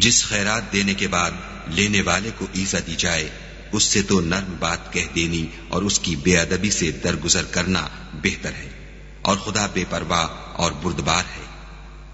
जिस खैरात देने के बाद लेने वाले को ईज़ा दी जाए, उससे तो नर्म बात कह देनी और उसकी बेअदबी से दरगुजर करना बेहतर है। और खुदा बेपरवाह और बुर्दबार है।